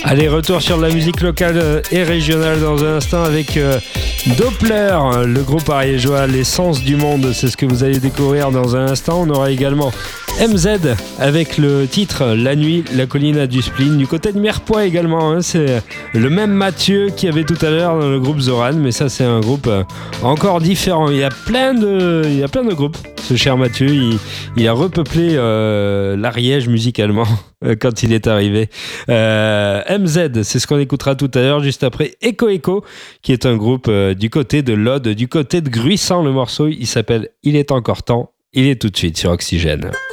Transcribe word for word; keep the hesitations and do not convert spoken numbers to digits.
Allez, retour sur la musique locale et régionale dans un instant avec euh, Doppler, le groupe ariégeois, l'essence du monde. C'est ce que vous allez découvrir dans un instant. On aura également M Z avec le titre La nuit, la colline a du spleen. Du côté de Mirepoix également, hein, c'est le même Mathieu qu'il y avait tout à l'heure dans le groupe Zoran, mais ça c'est un groupe euh, encore différent. Il y a plein de, il y a plein de groupes. Ce cher Mathieu, il, il a repeuplé euh, l'Ariège musicalement quand il est arrivé. Euh, M Z, c'est ce qu'on écoutera tout à l'heure, juste après Echo Echo, qui est un groupe euh, du côté de l'Aude, du côté de Gruissant. Le morceau, il s'appelle Il est encore temps. Il est tout de suite sur Oxygène.